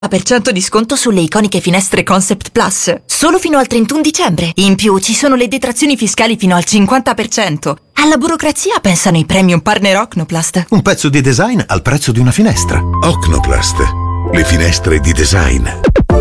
50% di sconto sulle iconiche finestre Concept Plus, solo fino al 31 dicembre. In più ci sono le detrazioni fiscali fino al 50%. Alla burocrazia pensano i premium partner Ocnoplast. Un pezzo di design al prezzo di una finestra. Ocnoplast, le finestre di design.